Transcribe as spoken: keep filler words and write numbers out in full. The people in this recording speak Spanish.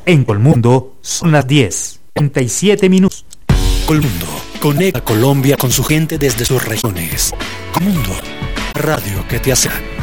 En Colmundo son las diez, treinta y siete minutos. Colmundo conecta Colombia con su gente desde sus regiones. Colmundo, radio que te hace